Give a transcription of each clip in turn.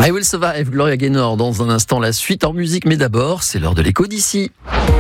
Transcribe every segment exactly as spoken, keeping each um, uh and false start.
I Will Survive, Gloria Gaynor, dans un instant la suite en musique, mais d'abord, c'est l'heure de l'écho d'ici.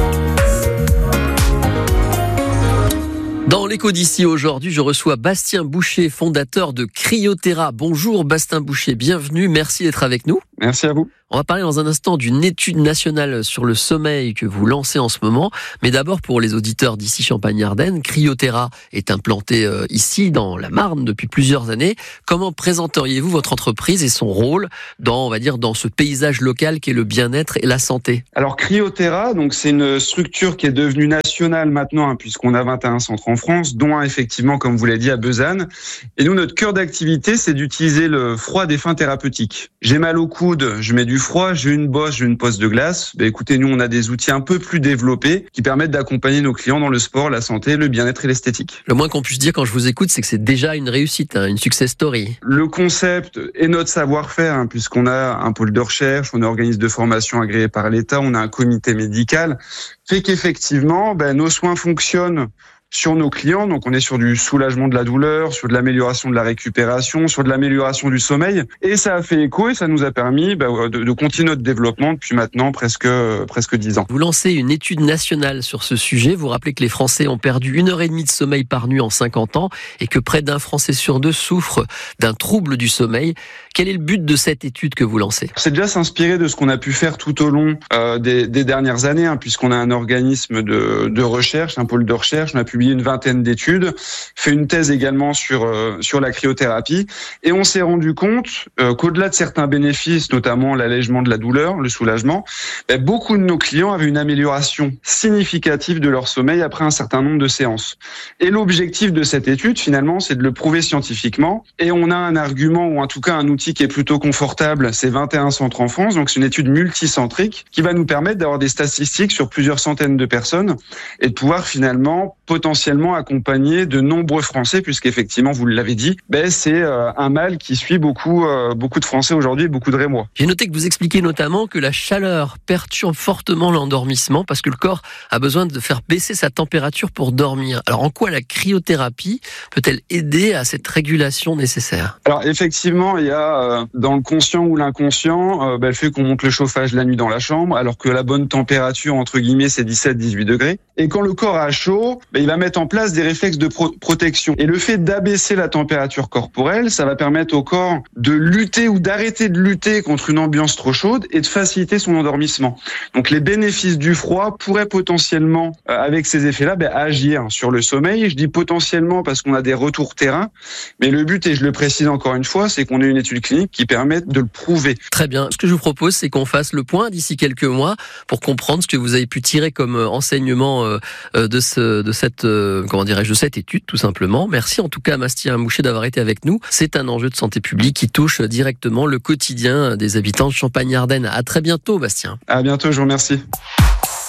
Dans l'écho d'ici aujourd'hui, je reçois Bastien Boucher, fondateur de Cryoterra. Bonjour Bastien Boucher, bienvenue, merci d'être avec nous. Merci à vous. On va parler dans un instant d'une étude nationale sur le sommeil que vous lancez en ce moment. Mais d'abord, pour les auditeurs d'ici Champagne-Ardenne, Cryoterra est implanté euh, ici, dans la Marne, depuis plusieurs années. Comment présenteriez-vous votre entreprise et son rôle dans, on va dire, dans ce paysage local qu'est le bien-être et la santé? Alors, Cryoterra, donc, c'est une structure qui est devenue nationale maintenant, hein, puisqu'on a vingt et un centres en France, dont un, effectivement, comme vous l'avez dit, à Besanne. Et nous, notre cœur d'activité, c'est d'utiliser le froid à des fins thérapeutiques. J'ai mal au coude, je mets du froid, j'ai une bosse, j'ai une poste de glace. Ben, écoutez, nous, on a des outils un peu plus développés qui permettent d'accompagner nos clients dans le sport, la santé, le bien-être et l'esthétique. Le moins qu'on puisse dire quand je vous écoute, c'est que c'est déjà une réussite, hein, une success story. Le concept et notre savoir-faire, hein, puisqu'on a un pôle de recherche, on est organisme de formation agréé par l'État, on a un comité médical, fait qu'effectivement, ben, nos soins fonctionnent sur nos clients. Donc, on est sur du soulagement de la douleur, sur de l'amélioration de la récupération, sur de l'amélioration du sommeil. Et ça a fait écho et ça nous a permis bah, de, de continuer notre développement depuis maintenant presque presque dix ans. Vous lancez une étude nationale sur ce sujet. Vous rappelez que les Français ont perdu une heure et demie de sommeil par nuit en cinquante ans et que près d'un Français sur deux souffre d'un trouble du sommeil. Quel est le but de cette étude que vous lancez? C'est déjà s'inspirer de ce qu'on a pu faire tout au long euh, des, des dernières années, hein, puisqu'on a un organisme de, de recherche, un pôle de recherche. On a publié une vingtaine d'études, fait une thèse également sur euh, sur la cryothérapie, et on s'est rendu compte euh, qu'au-delà de certains bénéfices, notamment l'allègement de la douleur, le soulagement, bah, beaucoup de nos clients avaient une amélioration significative de leur sommeil après un certain nombre de séances. Et l'objectif de cette étude, finalement, c'est de le prouver scientifiquement. Et on a un argument, ou en tout cas un outil qui est plutôt confortable, c'est vingt et un centres en France, donc c'est une étude multicentrique qui va nous permettre d'avoir des statistiques sur plusieurs centaines de personnes et de pouvoir finalement potentiellement accompagner de nombreux Français, puisqu'effectivement, vous l'avez dit, ben c'est euh, un mal qui suit beaucoup, euh, beaucoup de Français aujourd'hui, beaucoup de Rémois. J'ai noté que vous expliquez notamment que la chaleur perturbe fortement l'endormissement parce que le corps a besoin de faire baisser sa température pour dormir. Alors, en quoi la cryothérapie peut-elle aider à cette régulation nécessaire? Alors, effectivement, il y a euh, dans le conscient ou l'inconscient, euh, ben, le fait qu'on monte le chauffage la nuit dans la chambre, alors que la bonne température, entre guillemets, c'est dix-sept à dix-huit degrés. Et quand le corps a chaud, ben, il va mettre en place des réflexes de pro- protection. Et le fait d'abaisser la température corporelle, ça va permettre au corps de lutter ou d'arrêter de lutter contre une ambiance trop chaude et de faciliter son endormissement. Donc les bénéfices du froid pourraient potentiellement, euh, avec ces effets-là, ben, agir sur le sommeil. Je dis potentiellement parce qu'on a des retours terrain, mais le but, et je le précise encore une fois, c'est qu'on ait une étude clinique qui permette de le prouver. Très bien. Ce que je vous propose, c'est qu'on fasse le point d'ici quelques mois pour comprendre ce que vous avez pu tirer comme enseignement euh, de, ce, de cette euh, comment dirais-je, de cette étude, tout simplement. Merci en tout cas à Bastien Boucher d'avoir été avec nous. C'est un enjeu de santé publique qui touche directement le quotidien des habitants de Champagne-Ardenne. À très bientôt, Bastien. À bientôt, je vous remercie.